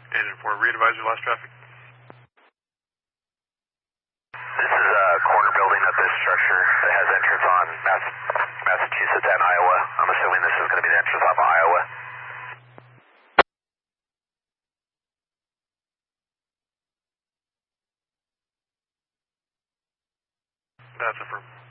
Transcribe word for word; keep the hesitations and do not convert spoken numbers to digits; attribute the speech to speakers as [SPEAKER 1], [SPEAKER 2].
[SPEAKER 1] Agent four, re-advise your last traffic.
[SPEAKER 2] This is a corner building of this structure that has entrance on Mass Massachusetts and Iowa. I'm assuming this is going to be the entrance off of Iowa.
[SPEAKER 1] That's affirmed.